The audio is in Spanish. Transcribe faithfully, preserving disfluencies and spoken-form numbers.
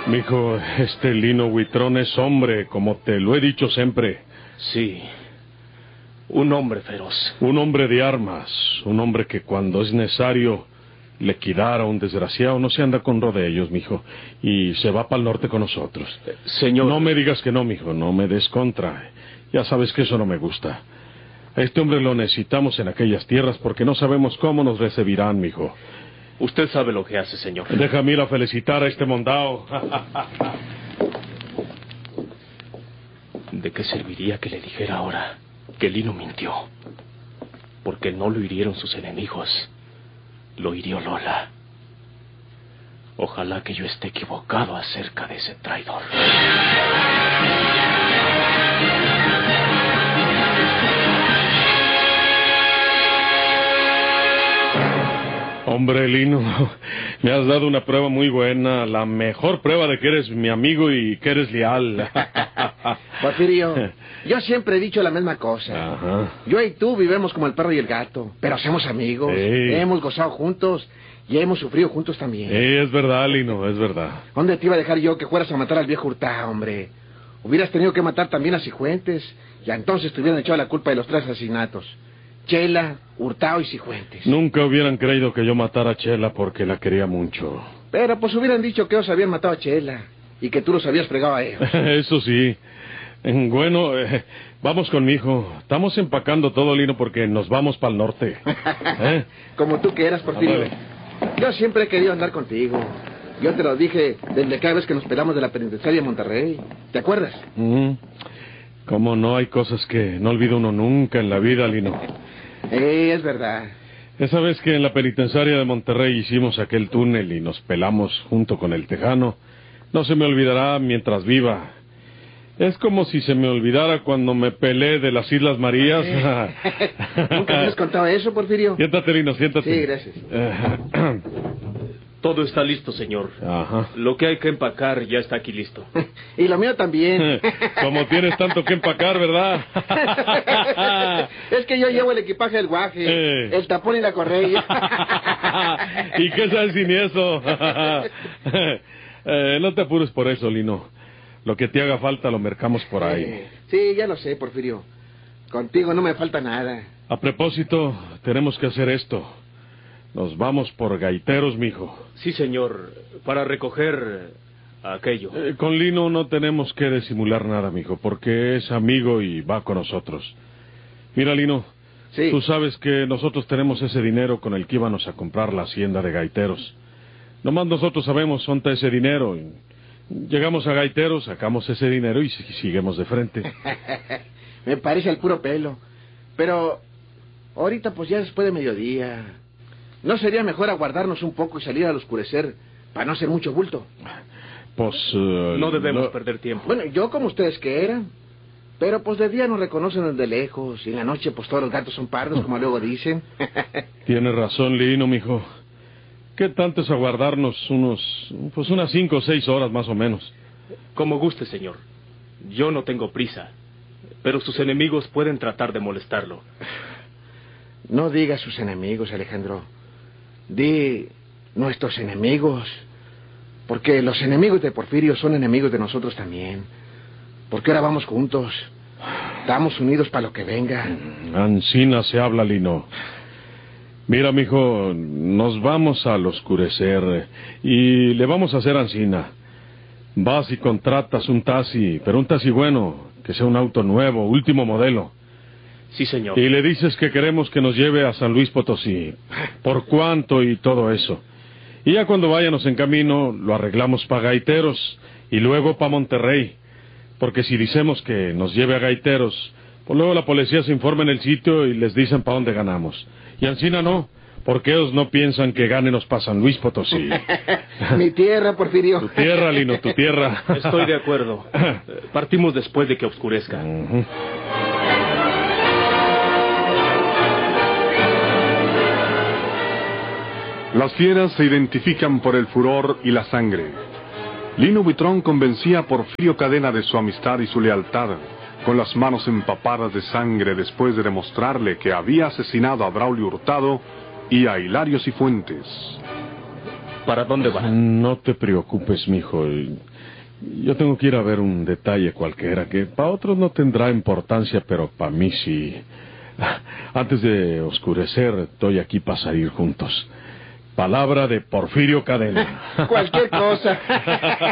Mijo, este Lino Buitrón es hombre, como te lo he dicho siempre. Sí, un hombre feroz. Un hombre de armas, un hombre que cuando es necesario liquidar a un desgraciado no se anda con rodeos, mijo, y se va para el norte con nosotros. Eh, señor... No me digas que no, mijo, no me des contra. Ya sabes que eso no me gusta. A este hombre lo necesitamos en aquellas tierras porque no sabemos cómo nos recibirán, mijo. Usted sabe lo que hace, señor. Déjame ir a felicitar a este mondao. ¿De qué serviría que le dijera ahora que Lino mintió? Porque no lo hirieron sus enemigos. Lo hirió Lola. Ojalá que yo esté equivocado acerca de ese traidor. Hombre, Lino, me has dado una prueba muy buena, la mejor prueba de que eres mi amigo y que eres leal. Porfirio, yo siempre he dicho la misma cosa. Ajá. Yo y tú vivimos como el perro y el gato, pero somos amigos. Sí. Hemos gozado juntos y hemos sufrido juntos también. Sí, es verdad, Lino, es verdad. ¿Dónde te iba a dejar yo que fueras a matar al viejo Hurtado, hombre? Hubieras tenido que matar también a Cifuentes y entonces te hubieran echado la culpa de los tres asesinatos. Chela, Hurtado y Cifuentes. Nunca hubieran creído que yo matara a Chela porque la quería mucho. Pero pues hubieran dicho que ellos habían matado a Chela y que tú los habías fregado a ellos. Eso sí. Bueno, eh, vamos con mi hijo. Estamos empacando todo, Lino, porque nos vamos para el norte. ¿Eh? Como tú quieras, Porfirio. Ándale. Yo siempre he querido andar contigo. Yo te lo dije desde cada vez que nos pelamos de la penitenciaria de Monterrey. ¿Te acuerdas? Mm. Cómo no, hay cosas que no olvida uno nunca en la vida, Lino. Eh, es verdad. Esa vez que en la penitenciaria de Monterrey hicimos aquel túnel y nos pelamos junto con el tejano, no se me olvidará mientras viva. Es como si se me olvidara cuando me pelé de las Islas Marías. ¿Nunca me has contado eso, Porfirio? Siéntate, Lino, siéntate. Sí, gracias. Todo está listo, señor. Ajá. Lo que hay que empacar ya está aquí listo. Y lo mío también. Como tienes tanto que empacar, ¿verdad? Es que yo llevo el equipaje del guaje, Eh. el tapón y la correa. ¿Y qué sabes sin eso? eh, no te apures por eso, Lino. Lo que te haga falta lo mercamos por ahí. Eh, Sí, ya lo sé, Porfirio. Contigo no me falta nada. A propósito, tenemos que hacer esto. Nos vamos por Gaiteros, mijo. Sí, señor, para recoger aquello. Eh, con Lino no tenemos que disimular nada, mijo, porque es amigo y va con nosotros. Mira, Lino, Sí. tú sabes que nosotros tenemos ese dinero con el que íbamos a comprar la hacienda de Gaiteros. Nomás nosotros sabemos dónde está ese dinero. Y llegamos a Gaiteros, sacamos ese dinero y si- seguimos de frente. Me parece al puro pelo. Pero ahorita pues ya después de mediodía. ¿No sería mejor aguardarnos un poco y salir al oscurecer para no hacer mucho bulto? Pues... eh, No debemos lo- perder tiempo. Bueno, yo como ustedes quieran. Pero pues de día nos reconocen desde lejos y en la noche pues todos los gatos son pardos, como luego dicen. Tienes razón, Lino, mijo. ¿Qué tanto es aguardarnos unos... pues unas cinco o seis horas más o menos? Como guste, señor. Yo no tengo prisa. Pero sus enemigos pueden tratar de molestarlo. No digas sus enemigos, Alejandro. Di nuestros enemigos. Porque los enemigos de Porfirio son enemigos de nosotros también. Porque ahora vamos juntos. Estamos unidos para lo que venga. Ancina se habla, Lino. Mira, mijo, nos vamos al oscurecer y le vamos a hacer ancina. Vas y contratas un taxi, pero un taxi bueno, que sea un auto nuevo, último modelo. Sí, señor. Y le dices que queremos que nos lleve a San Luis Potosí. ¿Por cuánto y todo eso? Y ya cuando vayamos en camino, lo arreglamos para Gaiteros y luego para Monterrey. Porque si decimos que nos lleve a Gaiteros, pues luego la policía se informa en el sitio y les dicen para dónde ganamos. Y Ancina no, porque ellos no piensan que ganenos para San Luis Potosí. Mi tierra, Porfirio. Tu tierra, Lino, tu tierra. Estoy de acuerdo. Eh, Partimos después de que oscurezca. Ujú. Las fieras se identifican por el furor y la sangre. Lino Buitrón convencía a Porfirio Cadena de su amistad y su lealtad, con las manos empapadas de sangre después de demostrarle que había asesinado a Braulio Hurtado y a Hilario Cifuentes. ¿Para dónde va? No te preocupes, mijo. Yo tengo que ir a ver un detalle cualquiera que para otros no tendrá importancia, pero para mí sí. Antes de oscurecer, estoy aquí para salir juntos. Palabra de Porfirio Cadena. Cualquier cosa.